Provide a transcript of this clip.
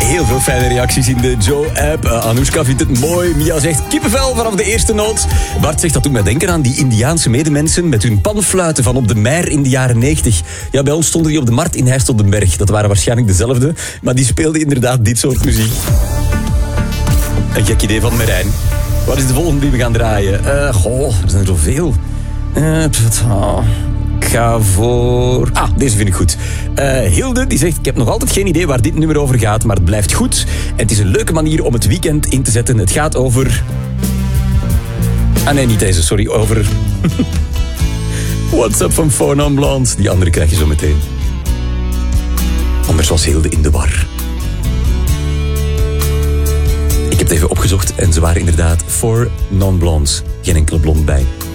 Heel veel fijne reacties in de Joe-app. Anoushka vindt het mooi. Mia zegt kippenvel vanaf de eerste noot. Bart zegt dat doet mij denken aan die Indiaanse medemensen met hun panfluiten van op de Meer in de jaren 90. Ja, bij ons stonden die op de markt in Heist op den Berg. Dat waren waarschijnlijk dezelfde, maar die speelden inderdaad dit soort muziek. Een gek idee van Merijn. Wat is de volgende die we gaan draaien? Er zijn er zoveel. Ik ga voor... deze vind ik goed. Hilde, die zegt... Ik heb nog altijd geen idee waar dit nummer over gaat, maar het blijft goed. En het is een leuke manier om het weekend in te zetten. Het gaat over... nee, niet deze, sorry. Over... What's Up van Four Non Blondes. Die andere krijg je zo meteen. Anders was Hilde in de war. Ik heb het even opgezocht en ze waren inderdaad Four Non Blondes. Geen enkele blond bij.